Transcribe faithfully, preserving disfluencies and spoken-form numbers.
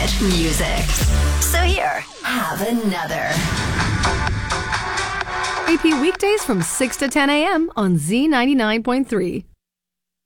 hit music. So here, have another. Repeat weekdays from six to ten a.m. on Z ninety-nine point three.